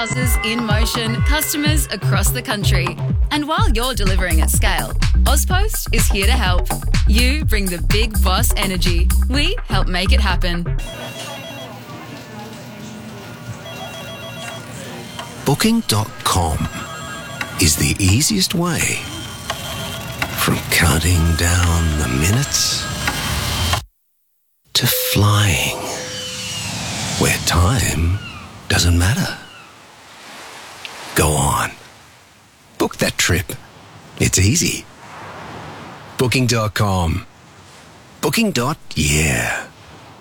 warehouses in motion, customers across the country. And while you're delivering at scale, Ozpost is here to help. You bring the big boss energy. We help make it happen. Booking.com is the easiest way from counting down the minutes to flying where time doesn't matter. Go on. Book that trip. It's easy. Booking.com. Booking. Yeah.